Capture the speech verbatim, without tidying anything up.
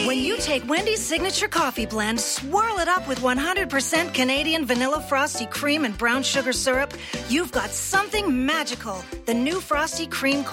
When you take Wendy's signature coffee blend, swirl it up with one hundred percent Canadian vanilla frosty cream and brown sugar syrup, you've got something magical. The new Frosty Cream